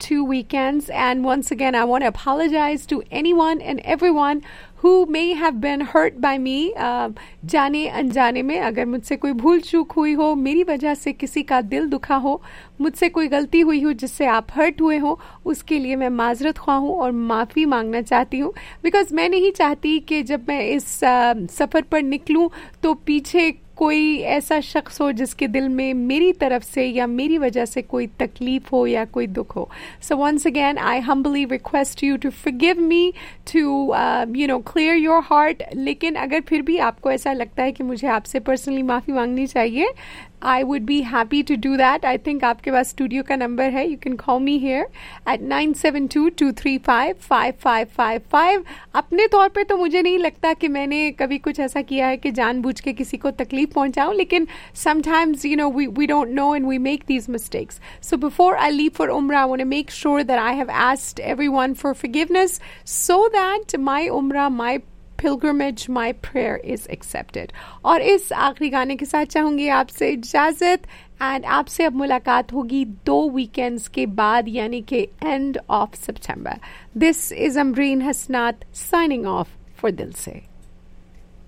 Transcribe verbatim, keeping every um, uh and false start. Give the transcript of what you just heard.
two weekends. And once again, I want to apologize to anyone and everyone who may have been hurt by me. uh, जाने अनजाने में अगर मुझसे कोई भूल चूक हुई हो, मेरी वजह से किसी का दिल दुखा हो, मुझसे कोई गलती हुई हो जिससे आप हर्ट हुए हो, उसके लिए मैं माजरत ख्वाह हूँ और माफ़ी मांगना चाहती हूँ. बिकॉज मैं नहीं चाहती कि जब मैं इस uh, सफ़र पर निकलूँ तो पीछे कोई ऐसा शख्स हो जिसके दिल में मेरी तरफ से या मेरी वजह से कोई तकलीफ हो या कोई दुख हो. So once again I humbly request you to forgive me, to you know clear your heart. लेकिन अगर फिर भी आपको ऐसा लगता है कि मुझे आपसे पर्सनली माफ़ी मांगनी चाहिए, I would be happy to do that. I think आपके पास स्टूडियो का नंबर है. You can call me here at nine seven two, two three five, five five five five. अपने तौर पे तो मुझे नहीं लगता कि मैंने कभी कुछ ऐसा किया है कि जानबूझ के किसी को तकलीफ पहुंचाऊं, लेकिन sometimes you know we we don't know and we make these mistakes. So before I leave for Umrah, I want to make sure that I have asked everyone for forgiveness so that my Umrah, my pilgrimage, my prayer is accepted. और इस आखिरी गाने के साथ चाहूंगी आपसे इजाजत, and आपसे अब मुलाकात होगी दो वीकेंड्स के बाद, यानी कि end of September. This is Amreen Hasnat signing off for दिल से.